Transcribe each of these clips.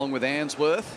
along with Answorth.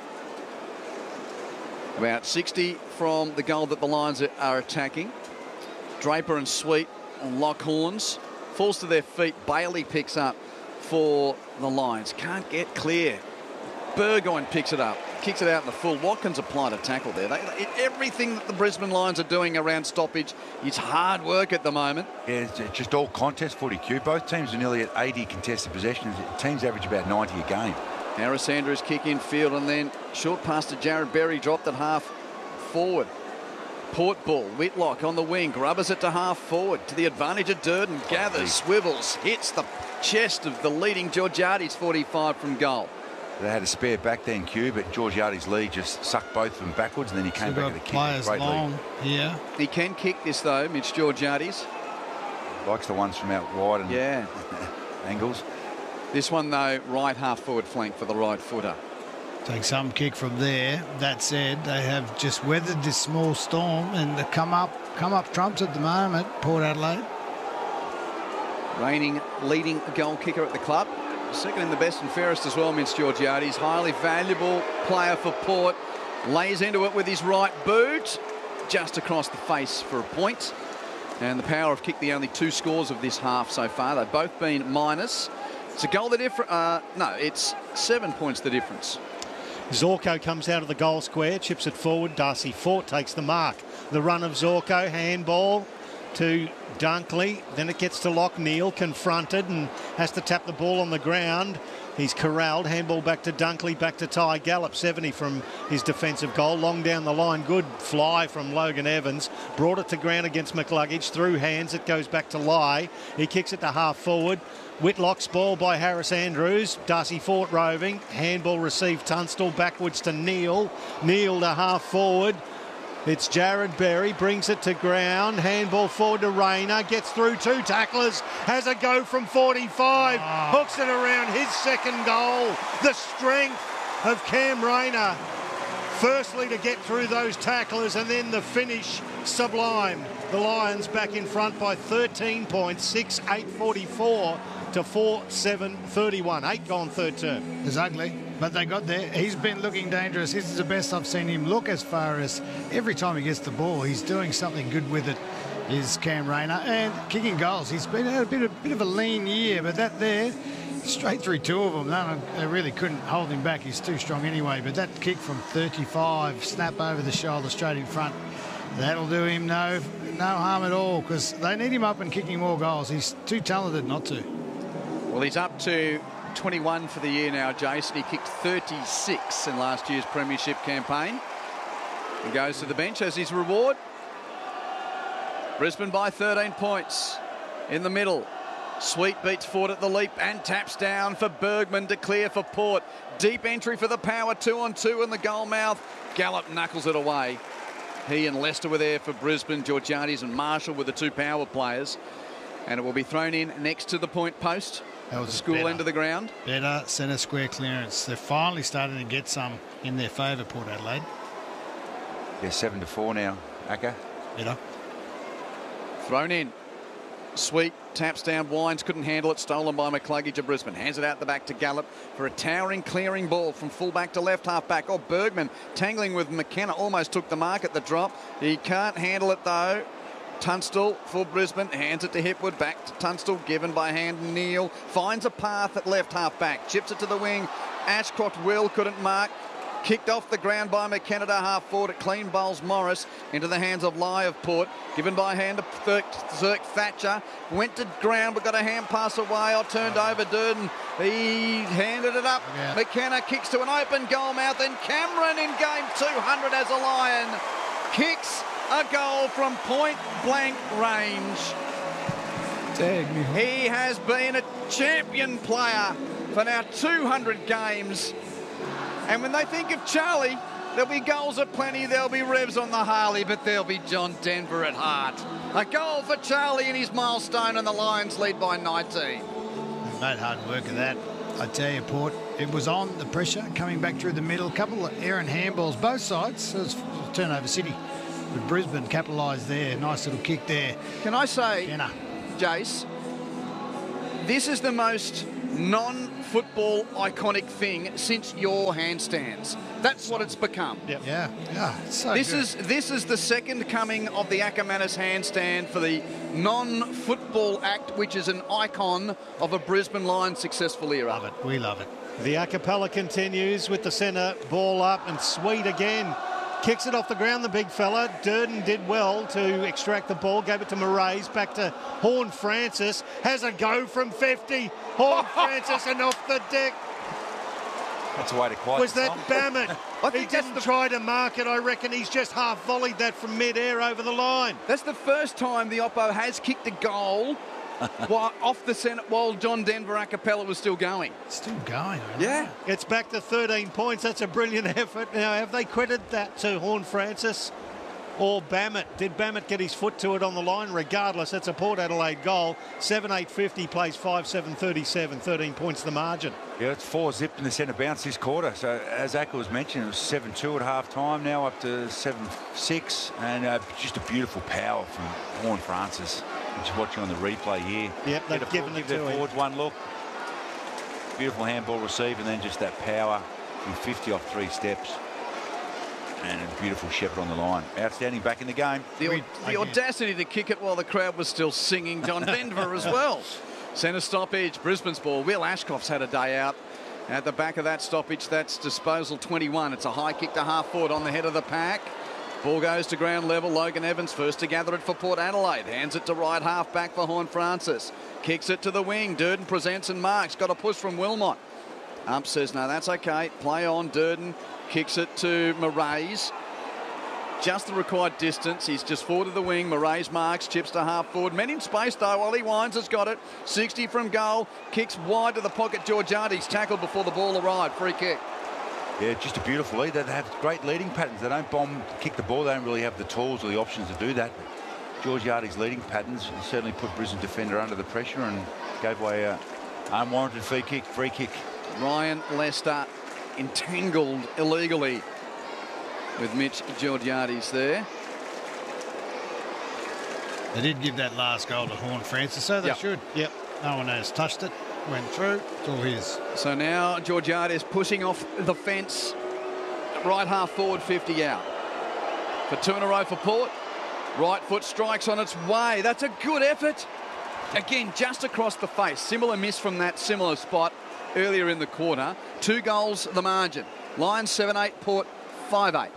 About 60 from the goal that the Lions are attacking. Draper and Sweet and Lockhorns. Falls to their feet. Bailey picks up for the Lions. Can't get clear. Burgoyne picks it up. Kicks it out in the full. Watkins applied a tackle there. Everything that the Brisbane Lions are doing around stoppage is hard work at the moment. Yeah, it's just all contest footy, Q. Both teams are nearly at 80 contested possessions. Teams average about 90 a game. Harris Andrews kick in field and then short pass to Jared Berry, dropped at half forward. Port ball, Whitlock on the wing, grubbers it to half forward to the advantage of Durden, gathers, swivels, hits the chest of the leading Georgiades 45 from goal. They had a spare back then, Q, but Georgiades' lead just sucked both of them backwards and then he came back at a kick. Players long here. He can kick this though, Mitch Georgiades. Likes the ones from out wide and angles. This one though, right half forward flank for the right footer. Take some kick from there. That said, they have just weathered this small storm and the come up trumps at the moment, Port Adelaide. Reigning leading goal kicker at the club. Second in the best and fairest as well, Mitch Georgiades. Highly valuable player for Port. Lays into it with his right boot. Just across the face for a point. And the Power have kicked the only 2 scores of this half so far. They've both been minus. It's a goal the difference. No, it's 7 points the difference. Zorko comes out of the goal square, chips it forward. Darcy Fort takes the mark. The run of Zorko, handball to Dunkley. Then it gets to Lockneil, confronted and has to tap the ball on the ground. He's corralled. Handball back to Dunkley, back to Ty Gallop. 70 from his defensive goal. Long down the line. Good fly from Logan Evans. Brought it to ground against McCluggage. Through hands. It goes back to Lai. He kicks it to half forward. Whitlock's ball by Harris Andrews. Darcy Fort roving. Handball received Tunstall. Backwards to Neil. Neil to half forward. It's Jared Berry, brings it to ground. Handball forward to Rayner, gets through 2 tacklers, has a go from 45, hooks it around his second goal. The strength of Cam Rayner. Firstly to get through those tacklers and then the finish sublime. The Lions back in front by 13 points, 6-8-44 to 4-7-31. 8 gone third term. It's ugly, but they got there. He's been looking dangerous. This is the best I've seen him look as far as every time he gets the ball, he's doing something good with it, is Cam Rayner. And kicking goals, he's been had a bit of a lean year, but that there, straight through 2 of them. They really couldn't hold him back. He's too strong anyway. But that kick from 35, snap over the shoulder, straight in front, that'll do him no harm at all because they need him up and kicking more goals. He's too talented not to. Well, he's up to 21 for the year now, Jason. He kicked 36 in last year's premiership campaign. He goes to the bench as his reward. Brisbane by 13 points. In the middle, Sweet beats Ford at the leap and taps down for Bergman to clear for Port. Deep entry for the Power, 2-on-2 in the goal mouth. Gallop knuckles it away. He and Lester were there for Brisbane. Georgiades and Marshall were the 2 Power players. And it will be thrown in next to the point post. That was the school end of the ground. Better centre square clearance. They're finally starting to get some in their favour, Port Adelaide. Yeah, 7-4 now. Acker. Better. Thrown in. Sweet taps down. Wines couldn't handle it. Stolen by McCluggage of Brisbane. Hands it out the back to Gallop for a towering clearing ball from full-back to left half-back. Oh, Bergman tangling with McKenna. Almost took the mark at the drop. He can't handle it, though. Tunstall for Brisbane, hands it to Hipwood, back to Tunstall, given by hand. Neil finds a path at left half-back, chips it to the wing. Ashcroft couldn't mark. Kicked off the ground by McKenna to half forward. It clean bowls Morris into the hands of Lai of Port. Given by hand to Zirk Thatcher. Went to ground but got a hand pass away. Turned over Durden. He handed it up. Yeah. McKenna kicks to an open goal mouth and Cameron in game 200 as a Lion. Kicks a goal from point blank range. He has been a champion player for now 200 games. And when they think of Charlie, there'll be goals aplenty, there'll be revs on the Harley, but there'll be John Denver at heart. A goal for Charlie in his milestone, and the Lions lead by 19. They've made hard work of that. I tell you, Port, it was on the pressure, coming back through the middle. A couple of errant handballs, both sides. So it's turnover city. But Brisbane capitalised there. Nice little kick there. Can I say, Jace, this is the most non-football iconic thing since your handstands. That's what it's become. Yep. Yeah, it's so This good. is the second coming of the Ackermanis handstand for the non-football act, which is an icon of a Brisbane Lions successful era. Love it. We love it. The a cappella continues with the centre ball up, and Sweet again kicks it off the ground, the big fella. Durden did well to extract the ball, gave it to Moraes, back to Horn Francis, has a go from 50. Horn Francis and off the deck. That's a way to quiet Was the that song. Bammett? I He think that's didn't try to mark it. I reckon he's just half volleyed that from mid-air over the line. That's the first time the Oppo has kicked a goal while off the centre while John Denver a cappella was still going. It's still going. Yeah. It's back to 13 points. That's a brilliant effort. Now, have they credited that to Horn Francis or Bammett? Did Bammett get his foot to it on the line? Regardless, it's a Port Adelaide goal. 7-8-50 plays 5-7-37. 13 points the margin. Yeah, it's 4-zip in the centre bounce this quarter. So as Acker was mentioning, it was 7-2 at half time, now up to 7-6. And just a beautiful power from Horn Francis. Just watching on the replay here. Yep, they've given it their to him. forwards one look. Beautiful handball receive, and then just that power from 50 off 3 steps. And a beautiful shepherd on the line. Outstanding back in the game. The audacity to kick it while the crowd was still singing John Denver as well. Centre stoppage, Brisbane's ball. Will Ashcroft's had a day out. At the back of that stoppage, that's disposal 21. It's a high kick to half forward on the head of the pack. Ball goes to ground level. Logan Evans first to gather it for Port Adelaide. Hands it to right half back for Horn Francis. Kicks it to the wing. Durden presents and marks. Got a push from Wilmot. Ump says, no, that's okay. Play on. Durden kicks it to Moraes. Just the required distance. He's just forward of the wing. Moraes marks, chips to half forward. Men in space though. Ollie Wines has got it. 60 from goal. Kicks wide to the pocket. Georgiades tackled before the ball arrived. Free kick. Yeah, just a beautiful lead. They have great leading patterns. They don't bomb, kick the ball. They don't really have the tools or the options to do that. Georgiades' leading patterns certainly put Brisbane defender under the pressure and gave away an unwarranted free kick. Ryan Lester entangled illegally with Mitch Georgiades there. They did give that last goal to Horn Francis, so they should. Yep. No one has touched it. Went through. It's all his. So now Georgiades pushing off the fence. Right half forward, 50 out. For 2 in a row for Port. Right foot strikes on its way. That's a good effort. Again, just across the face. Similar miss from that similar spot earlier in the quarter. 2 goals the margin. Lions 7-8, Port 5-8.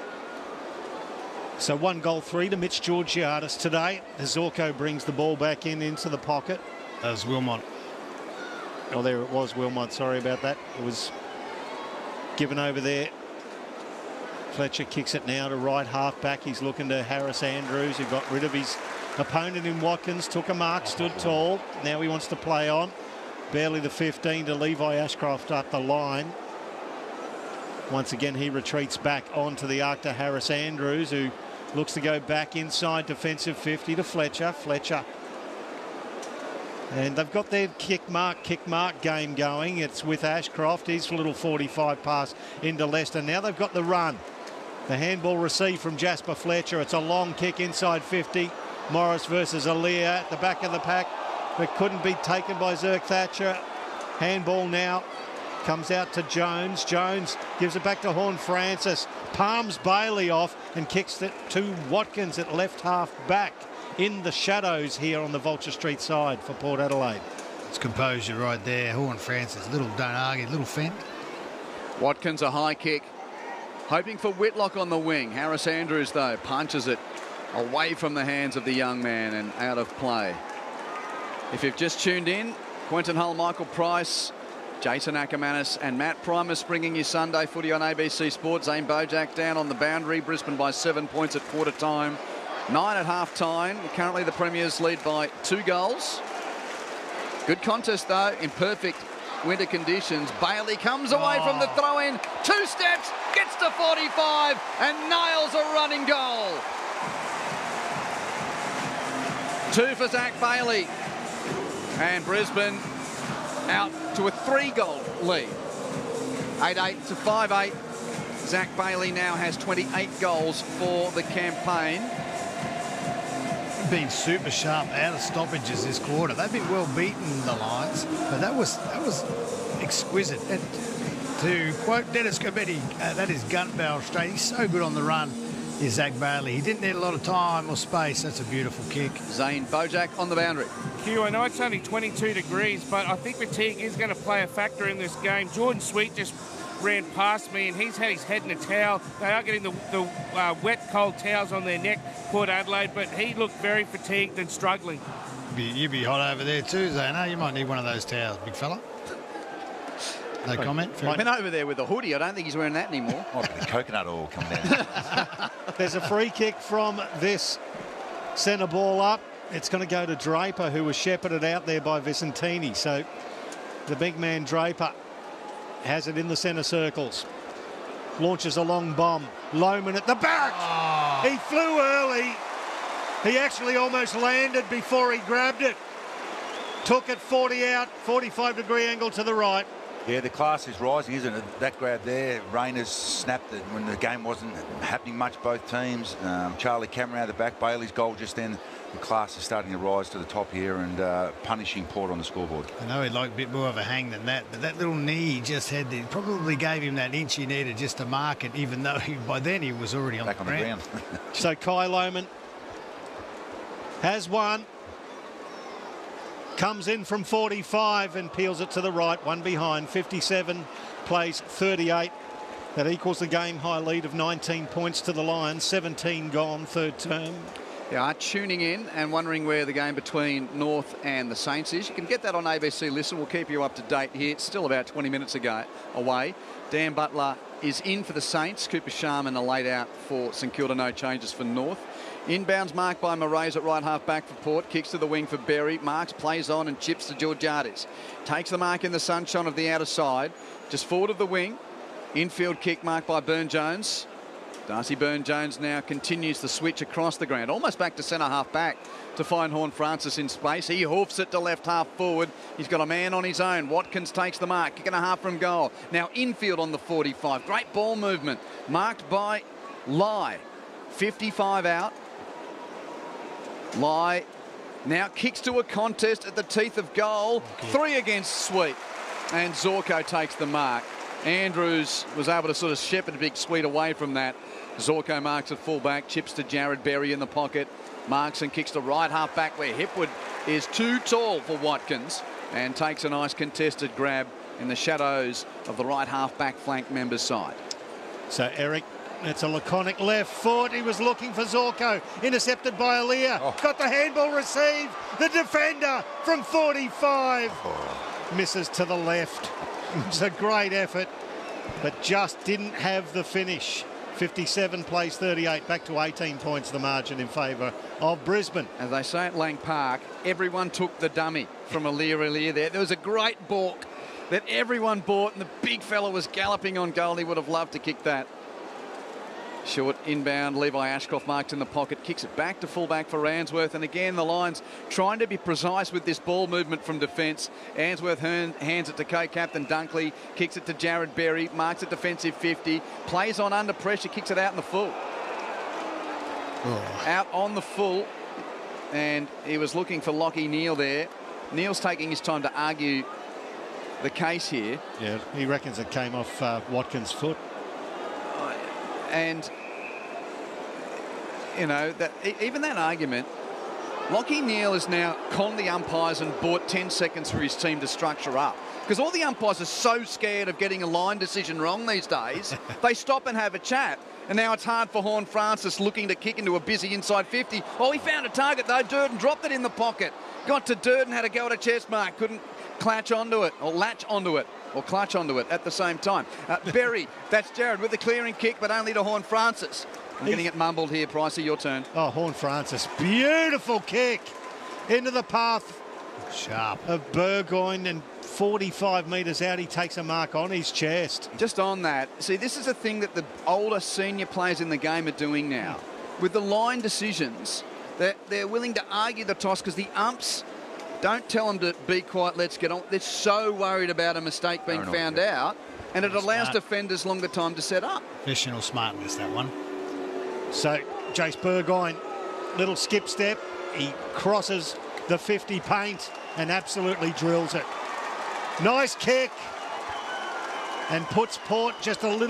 So 1-3 to Mitch Georgiades today. Zorko brings the ball back into the pocket. That was Wilmot. Oh, there it was, Wilmot. Sorry about that. It was given over there. Fletcher kicks it now to right half back. He's looking to Harris Andrews, who got rid of his opponent in Watkins. Took a mark, stood tall. Now he wants to play on. Barely the 15 to Levi Ashcroft up the line. Once again, he retreats back onto the arc to Harris Andrews, who looks to go back inside defensive 50 to Fletcher. Fletcher. And they've got their kick mark game going. It's with Ashcroft. His little 45 pass into Leicester. Now they've got the run. The handball received from Jasper Fletcher. It's a long kick inside 50. Morris versus Aaliyah at the back of the pack. But couldn't be taken by Zerk Thatcher. Handball now comes out to Jones. Jones gives it back to Horn Francis. Palms Bailey off and kicks it to Watkins at left half back. In the shadows here on the Vulture Street side for Port Adelaide. It's composure right there. Horn Francis, don't argue, little fend. Watkins a high kick. Hoping for Whitlock on the wing. Harris Andrews, though, punches it away from the hands of the young man and out of play. If you've just tuned in, Quentin Hull, Michael Price, Jason Ackermanis and Matt Primus bringing you Sunday footy on ABC Sport. Zane Bojack down on the boundary. Brisbane by 7 points at quarter time. 9 at half time. Currently the Premiers lead by 2 goals. Good contest though in perfect winter conditions. Bailey comes away from the throw in. 2 steps, gets to 45 and nails a running goal. 2 for Zach Bailey. And Brisbane out to a 3-goal lead. 8-8 to 5-8. Zach Bailey now has 28 goals for the campaign. been super sharp out of stoppages this quarter. They've been well beaten, the Lions, but that was exquisite. And to quote Dennis Cometti, that is gun barrel straight. He's so good on the run, is Zach Bailey. He didn't need a lot of time or space. That's a beautiful kick. Zane Bojack on the boundary. Hugh, I know it's only 22 degrees, but I think fatigue is going to play a factor in this game. Jordan Sweet just ran past me, and he's had his head in a towel. They are getting the wet, cold towels on their neck, Port Adelaide, but he looked very fatigued and struggling. You'd be hot over there too, Zana. You might need one of those towels, big fella. No comment? I've been over there with a hoodie. I don't think he's wearing that anymore. Oh, the coconut oil coming down. There's a free kick from this centre ball up. It's going to go to Draper, who was shepherded out there by Vicentini. So the big man Draper has it in the centre circles. Launches a long bomb. Lohmann at the back. Oh. He flew early. He actually almost landed before he grabbed it. Took it 40 out, 45-degree angle to the right. Yeah, the class is rising, isn't it? That grab there, Rayners snapped it when the game wasn't happening much, both teams. Charlie Cameron out the back, Bailey's goal just then. The class is starting to rise to the top here and punishing Port on the scoreboard. I know he'd like a bit more of a hang than that, but that little knee just probably gave him that inch he needed just to mark it, even though by then he was already back on the ground. So Kai Lohmann has one. Comes in from 45 and peels it to the right. One behind. 57 plays 38. That equals the game high lead of 19 points to the Lions. 17 gone, third term. Yeah, tuning in and wondering where the game between North and the Saints is. You can get that on ABC Listen. We'll keep you up to date here. It's still about 20 minutes away. Dan Butler is in for the Saints. Cooper Sharman are laid out for St Kilda. No changes for North. Inbounds marked by Moraes at right half back for Port. Kicks to the wing for Berry. Marks, plays on and chips to Georgiades. Takes the mark in the sunshine of the outer side. Just forward of the wing. Infield kick marked by Burne-Jones. Darcy Burne-Jones now continues the switch across the ground. Almost back to centre half back to find Horne-Francis in space. He hoofs it to left half forward. He's got a man on his own. Watkins takes the mark. Kick and a half from goal. Now infield on the 45. Great ball movement. Marked by Lai. 55 out. Lai now kicks to a contest at the teeth of goal. 3 against Sweet. And Zorko takes the mark. Andrews was able to sort of shepherd Big Sweet away from that. Zorko marks at full-back, chips to Jared Berry in the pocket. Marks and kicks to right half-back where Hipwood is too tall for Watkins and takes a nice contested grab in the shadows of the right half-back flank member's side. So Eric, it's a laconic left foot. He was looking for Zorko. Intercepted by Alia. Oh. Got the handball received. The defender from 45. Misses to the left. It's a great effort, but just didn't have the finish. 57 plays 38, back to 18 points the margin in favour of Brisbane. As they say at Lang Park, everyone took the dummy from Alia there. There was a great balk that everyone bought, and the big fella was galloping on goal. He would have loved to kick that. Short inbound, Levi Ashcroft marks in the pocket, kicks it back to fullback for Answorth, and again the Lions trying to be precise with this ball movement from defence. Answorth hands it to co-captain Dunkley, kicks it to Jared Berry, marks it defensive 50, plays on under pressure, kicks it out in the full. Oh. Out on the full, and he was looking for Lachie Neale there. Neale's taking his time to argue the case here. Yeah, he reckons it came off Watkins' foot. And, you know, that even that argument, Lachie Neale has now conned the umpires and bought 10 seconds for his team to structure up. Because all the umpires are so scared of getting a line decision wrong these days, they stop and have a chat. And now it's hard for Horne-Francis looking to kick into a busy inside 50. Oh, he found a target though. Durden dropped it in the pocket. Got to Durden, had a go at a chest mark. Couldn't latch onto it or clutch onto it at the same time. Berry, that's Jared with the clearing kick, but only to Horne-Francis. I'm getting it mumbled here, Pricey, your turn. Oh, Horne-Francis, beautiful kick into the path sharp of Burgoyne, and 45 metres out, he takes a mark on his chest. Just on that, see, this is a thing that the older senior players in the game are doing now. With the line decisions, they're willing to argue the toss because the umps don't tell them to be quiet, let's get on. They're so worried about a mistake being found out, and it allows defenders longer time to set up. Professional smartness, that one. So, Jace Burgoyne, little skip step, he crosses the 50 paint and absolutely drills it. Nice kick and puts Port just a little